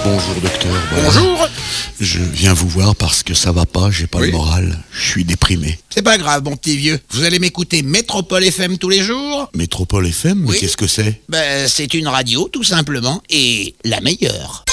Bonjour docteur. Voilà. Bonjour. Je viens vous voir parce que ça va pas, j'ai pas le moral, je suis déprimé. C'est pas grave, mon petit vieux. Vous allez m'écouter Métropole FM tous les jours. Métropole FM, mais Oui. qu'est-ce que c'est? Ben, c'est une radio, tout simplement, et la meilleure.